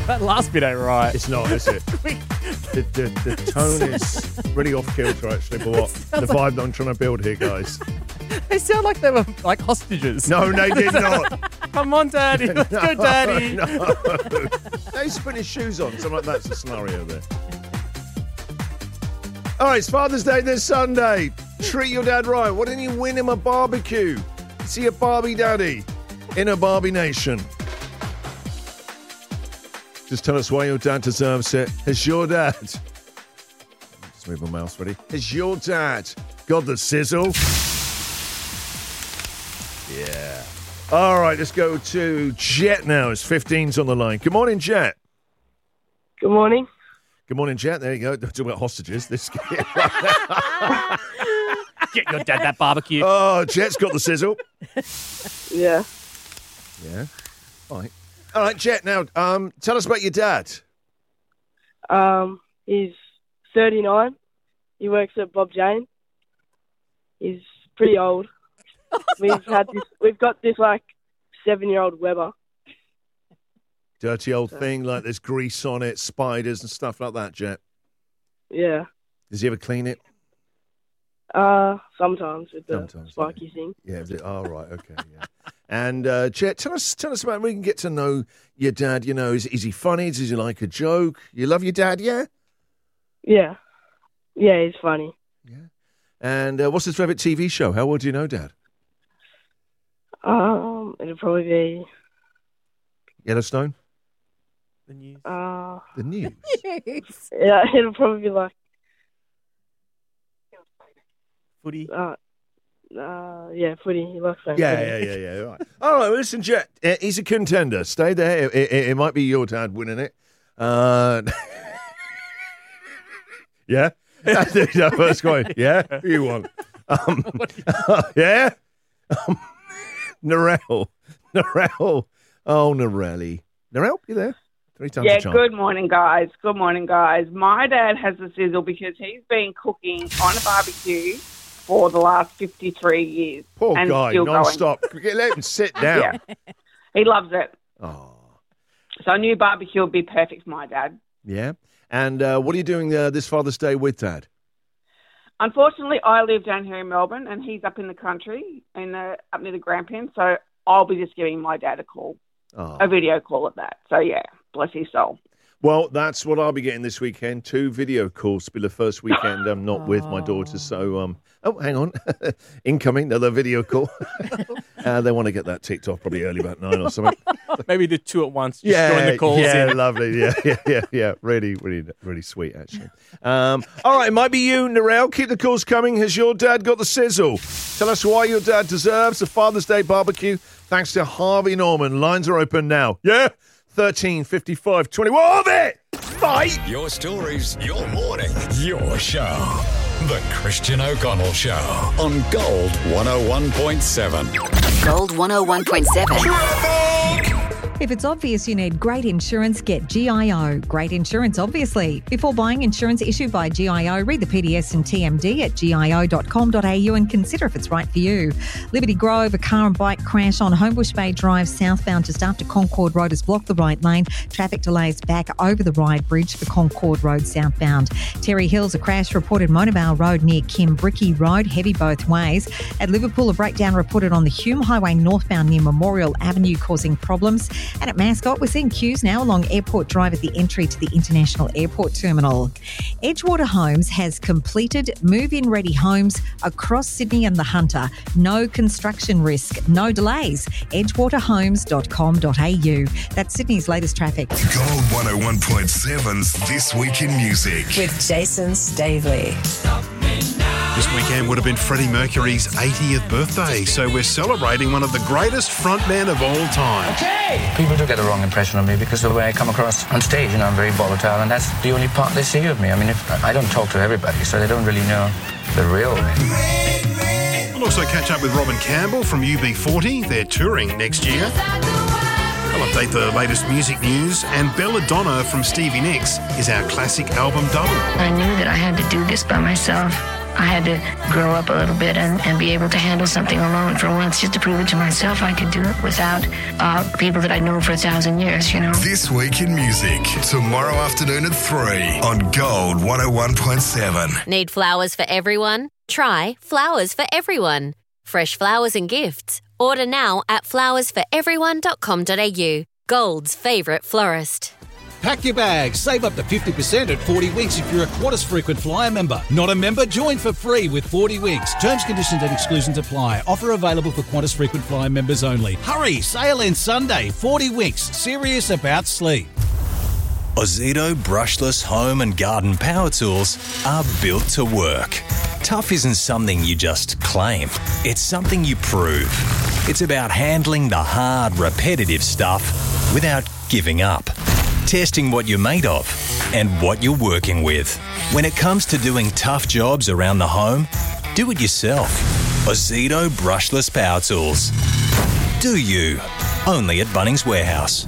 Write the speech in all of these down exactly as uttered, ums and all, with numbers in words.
That last bit ain't right. It's not, is it? the, the, the tone is really off kilter, actually, but what the like- vibe that I'm trying to build here, guys. They sound like they were like hostages. No, they did not. Come on, Daddy. Let's go, Daddy. No. They used to put his shoes on. Something like that's the scenario there. All right, it's Father's Day this Sunday. Treat your dad right. Why didn't you win him a barbecue? See a Barbie daddy in a Barbie nation. Just tell us why your dad deserves it. Has your dad... Just move my mouse, ready? Has your dad got the sizzle? Yeah. All right, let's go to Jet now. It's fifteen's on the line. Good morning, Jet. Good morning. Good morning, Jet. There you go. Talk about hostages. This Get your dad that barbecue. Oh, Jet's got the sizzle. Yeah. Yeah. All right. All right, Jet. Now, um, tell us about your dad. Um, he's thirty-nine. He works at Bob Jane. He's pretty old. We've had this. We've got this like seven-year-old Weber. Dirty old thing, like there's grease on it, spiders and stuff like that, Jet. Yeah. Does he ever clean it? Uh, sometimes with the Sometimes, spiky yeah. thing. Yeah. Is it? Oh, right. Okay. Yeah. And uh, Jet, tell us, tell us about. We can get to know your dad. You know, is is he funny? Does he like a joke? You love your dad, yeah? Yeah. Yeah, he's funny. Yeah. And uh, what's his favourite T V show? How old do you know, Dad? Um, it'll probably be Yellowstone? The news. uh, The news? yeah, it'll probably be like Footy. uh, uh, yeah, footy. He likes playing Yeah, footy. yeah, yeah, yeah. All right. All right, well, listen, Jet, uh, he's a contender. Stay there. It, it, it might be your dad winning it. Uh, yeah? That's the first coin. Yeah? Who you want? Um, yeah? Um, Narelle. Narelle. Oh, Narelli. Narelle, you there? Three times Yeah, a charm. good morning, guys. Good morning, guys. My dad has the sizzle because he's been cooking on a barbecue for the last fifty-three years. Poor and guy, still non-stop. Let him sit down. Yeah. He loves it. Oh, So a new barbecue would be perfect for my dad. yeah. And uh, what are you doing uh, this Father's Day with Dad? Unfortunately, I live down here in Melbourne and he's up in the country, in the, up near the Grampians, so I'll be just giving my dad a call, Oh. a video call of that. So, yeah, bless his soul. Well, that's what I'll be getting this weekend. Two video calls to be the first weekend I'm not with my daughter. So, um, oh, hang on. Incoming, another video call. uh, they want to get that ticked off probably early about nine or something. Maybe the two at once. Just yeah, join the calls yeah, in. lovely. Yeah, yeah, yeah, yeah. Really, really, really sweet, actually. Um, all right, it might be you, Narelle. Keep the calls coming. Has your dad got the sizzle? Tell us why your dad deserves a Father's Day barbecue. Thanks to Harvey Norman. Lines are open now. Yeah? thirteen fifty-five twenty. What of it? Fight! Your stories, your morning, your show. The Christian O'Connell Show on Gold one oh one point seven. Gold one oh one point seven. If it's obvious you need great insurance, get G I O. Great insurance, obviously. Before buying insurance issued by G I O, read the P D S and T M D at G I O dot com dot A U and consider if it's right for you. Liberty Grove, a car and bike crash on Homebush Bay Drive southbound just after Concord Road has blocked the right lane. Traffic delays back over the Ryde Bridge for Concord Road southbound. Terry Hills, a crash reported Monavale Road near Kimbrickie Road, heavy both ways. At Liverpool, a breakdown reported on the Hume Highway northbound near Memorial Avenue causing problems. And at Mascot, we're seeing queues now along Airport Drive at the entry to the International Airport Terminal. Edgewater Homes has completed move-in ready homes across Sydney and the Hunter. No construction risk, no delays. edgewater homes dot com dot A U. That's Sydney's latest traffic. Gold one oh one point seven's This Week in Music. With Jason Stavely. This weekend would have been Freddie Mercury's eightieth birthday, so we're celebrating one of the greatest frontmen of all time. People do get the wrong impression of me because of the way I come across on stage, you know, I'm very volatile, and that's the only part they see of me. I mean, if I don't talk to everybody, so they don't really know the real me. We'll also catch up with Robin Campbell from U B forty. They're touring next year. I'll update the latest music news, and Belladonna from Stevie Nicks is our classic album double. I knew that I had to do this by myself. I had to grow up a little bit and, and be able to handle something alone for once, just to prove it to myself I could do it without uh, people that I'd known for a thousand years, you know. This Week in Music, tomorrow afternoon at three on Gold one oh one point seven. Need flowers for everyone? Try Flowers for Everyone. Fresh flowers and gifts. Order now at flowers for everyone dot com dot a u. Gold's favourite florist. Pack your bags. Save up to fifty percent at forty Winks if you're a Qantas Frequent Flyer member. Not a member? Join for free with forty Winks. Terms, conditions and exclusions apply. Offer available for Qantas Frequent Flyer members only. Hurry! Sale ends Sunday. forty Winks. Serious about sleep. Ozito brushless home and garden power tools are built to work. Tough isn't something you just claim. It's something you prove. It's about handling the hard, repetitive stuff without giving up. Testing what you're made of and what you're working with. When it comes to doing tough jobs around the home, do it yourself. Ozito brushless power tools. Do you? Only at Bunnings Warehouse.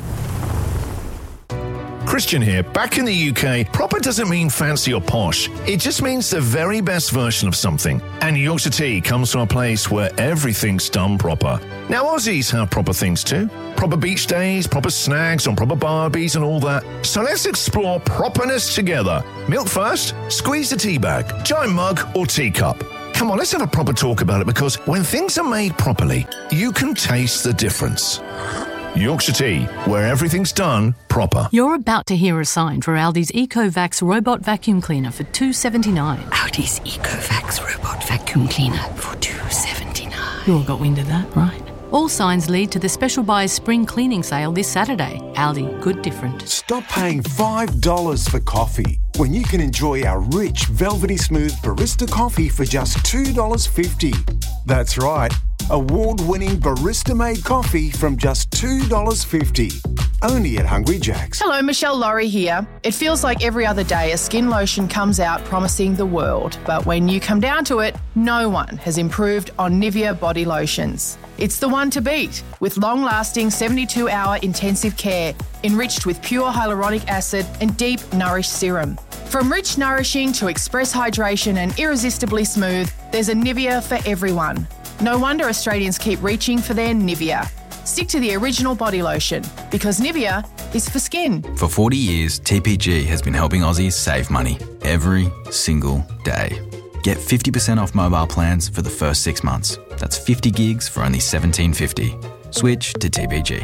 Christian here. Back in the U K, proper doesn't mean fancy or posh. It just means the very best version of something. And Yorkshire Tea comes from a place where everything's done proper. Now, Aussies have proper things too. Proper beach days, proper snags on proper barbies and all that. So let's explore properness together. Milk first, squeeze the tea bag, giant mug or teacup. Come on, let's have a proper talk about it, because when things are made properly, you can taste the difference. Yorkshire Tea, where everything's done proper. You're about to hear a sign for Aldi's EcoVax Robot Vacuum Cleaner for two dollars seventy-nine. Aldi's EcoVax Robot Vacuum Cleaner for two dollars seventy-nine. You all got wind of that, right? All signs lead to the Special Buys Spring Cleaning Sale this Saturday. Aldi, good different. Stop paying five dollars for coffee when you can enjoy our rich, velvety smooth barista coffee for just two dollars fifty. That's right. Award-winning barista-made coffee from just two dollars fifty. Only at Hungry Jack's. Hello, Michelle Laurie here. It feels like every other day a skin lotion comes out promising the world. But when you come down to it, no one has improved on Nivea body lotions. It's the one to beat, with long-lasting seventy-two hour intensive care, enriched with pure hyaluronic acid and deep Nourish serum. From rich nourishing to express hydration and irresistibly smooth, there's a Nivea for everyone. No wonder Australians keep reaching for their Nivea. Stick to the original body lotion, because Nivea is for skin. For forty years, T P G has been helping Aussies save money every single day. Get fifty percent off mobile plans for the first six months. That's fifty gigs for only seventeen fifty. Switch to T P G.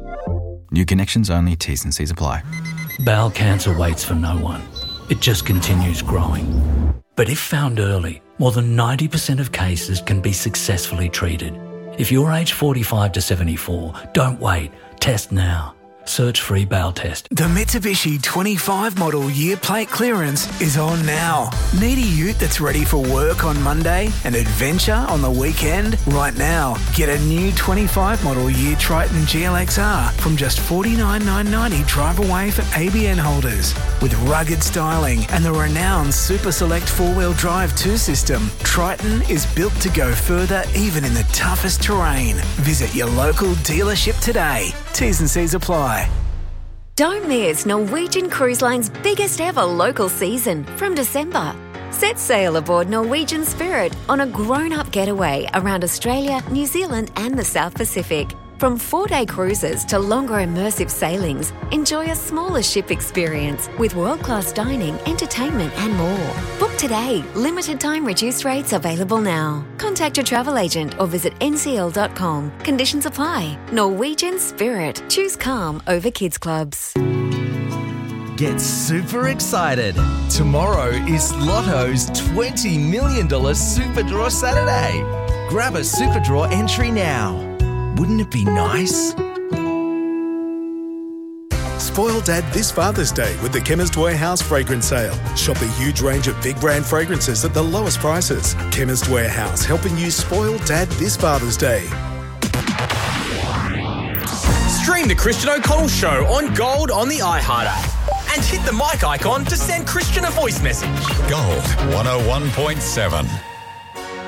New connections only, T's and C's apply. Bowel cancer waits for no one. It just continues growing. But if found early, more than ninety percent of cases can be successfully treated. If you're aged forty-five to seventy-four, don't wait. Test now. Search free bowel test. The Mitsubishi twenty-five model year plate clearance is on now. Need a ute that's ready for work on Monday and adventure on the weekend? Right now, get a new twenty-five model year Triton G L X R from just forty-nine thousand nine hundred ninety drive away for A B N holders. With rugged styling and the renowned Super Select four-wheel drive two system, Triton is built to go further even in the toughest terrain. Visit your local dealership today. T's and C's apply. Don't miss Norwegian Cruise Line's biggest ever local season from December. Set sail aboard Norwegian Spirit on a grown-up getaway around Australia, New Zealand and the South Pacific. From four-day cruises to longer immersive sailings, enjoy a smaller ship experience with world-class dining, entertainment and more. Book today. Limited time reduced rates available now. Contact your travel agent or visit N C L dot com. Conditions apply. Norwegian Spirit. Choose calm over kids clubs. Get super excited. Tomorrow is Lotto's twenty million dollars Super Draw Saturday. Grab a Super Draw entry now. Wouldn't it be nice? Spoil Dad this Father's Day with the Chemist Warehouse Fragrance Sale. Shop a huge range of big brand fragrances at the lowest prices. Chemist Warehouse, helping you spoil Dad this Father's Day. Stream the Christian O'Connell Show on Gold on the iHeart app. And hit the mic icon to send Christian a voice message. Gold one oh one point seven.